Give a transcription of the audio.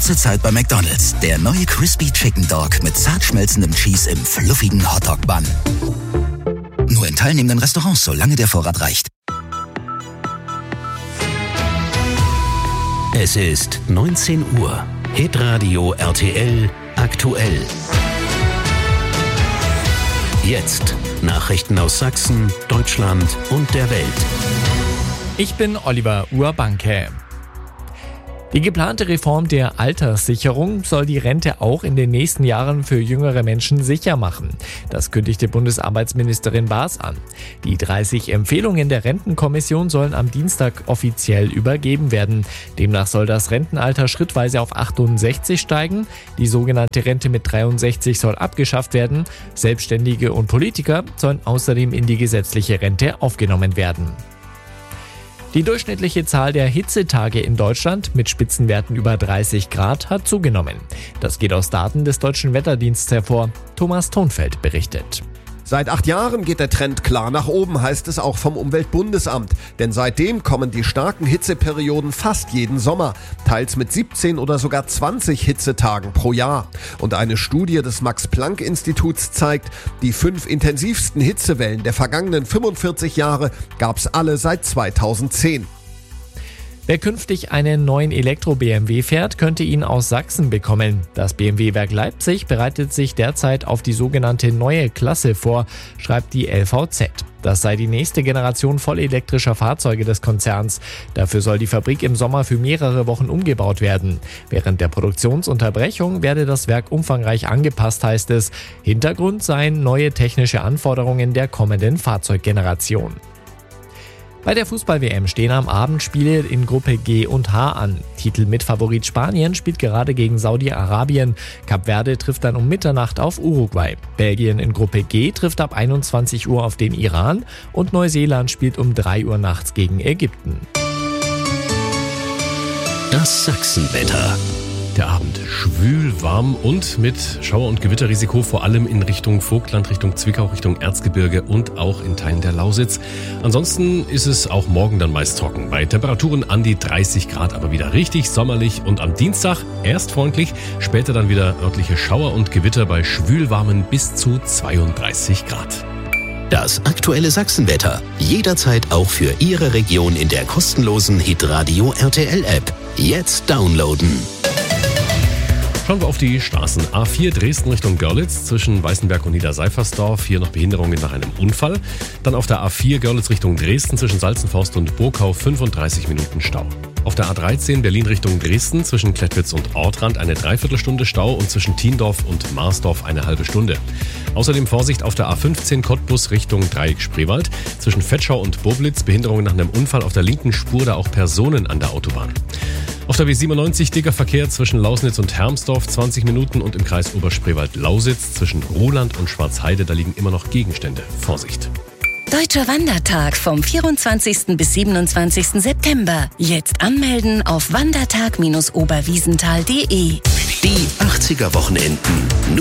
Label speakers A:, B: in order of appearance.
A: kurze Zeit bei McDonald's. Der neue Crispy Chicken Dog mit zart schmelzendem Cheese im fluffigen Hotdog-Bun. Nur in teilnehmenden Restaurants, solange der Vorrat reicht.
B: Es ist 19 Uhr. Hitradio RTL aktuell. Jetzt Nachrichten aus Sachsen, Deutschland und der Welt.
C: Ich bin Oliver Urbanke. Die geplante Reform der Alterssicherung soll die Rente auch in den nächsten Jahren für jüngere Menschen sicher machen. Das kündigte Bundesarbeitsministerin Baas an. Die 30 Empfehlungen der Rentenkommission sollen am Dienstag offiziell übergeben werden. Demnach soll das Rentenalter schrittweise auf 68 steigen. Die sogenannte Rente mit 63 soll abgeschafft werden. Selbstständige und Politiker sollen außerdem in die gesetzliche Rente aufgenommen werden. Die durchschnittliche Zahl der Hitzetage in Deutschland mit Spitzenwerten über 30 Grad hat zugenommen. Das geht aus Daten des Deutschen Wetterdienstes hervor. Thomas Thonfeld berichtet.
D: Seit 8 Jahren geht der Trend klar nach oben, heißt es auch vom Umweltbundesamt. Denn seitdem kommen die starken Hitzeperioden fast jeden Sommer, teils mit 17 oder sogar 20 Hitzetagen pro Jahr. Und eine Studie des Max-Planck-Instituts zeigt, die 5 intensivsten Hitzewellen der vergangenen 45 Jahre gab es alle seit 2010.
C: Wer künftig einen neuen Elektro-BMW fährt, könnte ihn aus Sachsen bekommen. Das BMW-Werk Leipzig bereitet sich derzeit auf die sogenannte neue Klasse vor, schreibt die LVZ. Das sei die nächste Generation vollelektrischer Fahrzeuge des Konzerns. Dafür soll die Fabrik im Sommer für mehrere Wochen umgebaut werden. Während der Produktionsunterbrechung werde das Werk umfangreich angepasst, heißt es. Hintergrund seien neue technische Anforderungen der kommenden Fahrzeuggeneration. Bei der Fußball-WM stehen am Abend Spiele in Gruppe G und H an. Titelmitfavorit Spanien spielt gerade gegen Saudi-Arabien. Kap Verde trifft dann um Mitternacht auf Uruguay. Belgien in Gruppe G trifft ab 21 Uhr auf den Iran und Neuseeland spielt um 3 Uhr nachts gegen Ägypten.
B: Das Sachsenwetter.
E: Der Abend schwül, warm und mit Schauer- und Gewitterrisiko, vor allem in Richtung Vogtland, Richtung Zwickau, Richtung Erzgebirge und auch in Teilen der Lausitz. Ansonsten ist es auch morgen dann meist trocken. Bei Temperaturen an die 30 Grad, aber wieder richtig sommerlich. Und am Dienstag erst freundlich, später dann wieder örtliche Schauer und Gewitter bei schwülwarmen bis zu 32 Grad.
B: Das aktuelle Sachsenwetter. Jederzeit auch für Ihre Region in der kostenlosen Hitradio RTL App. Jetzt downloaden.
E: Schauen wir auf die Straßen. A4 Dresden Richtung Görlitz zwischen Weißenberg und Niederseifersdorf. Hier noch Behinderungen nach einem Unfall. Dann auf der A4 Görlitz Richtung Dresden zwischen Salzenforst und Burkau 35 Minuten Stau. Auf der A13 Berlin Richtung Dresden zwischen Klettwitz und Ortrand eine Dreiviertelstunde Stau und zwischen Tiendorf und Marsdorf eine halbe Stunde. Außerdem Vorsicht auf der A15 Cottbus Richtung Dreieck Spreewald zwischen Vetschau und Boblitz. Behinderungen nach einem Unfall auf der linken Spur, da auch Personen an der Autobahn. Auf der B97 dicker Verkehr zwischen Lausnitz und Hermsdorf 20 Minuten und im Kreis Oberspreewald-Lausitz zwischen Roland und Schwarzheide, da liegen immer noch Gegenstände. Vorsicht!
F: Deutscher Wandertag vom 24. bis 27. September. Jetzt anmelden auf wandertag-oberwiesenthal.de.
B: Die 80er Wochenenden.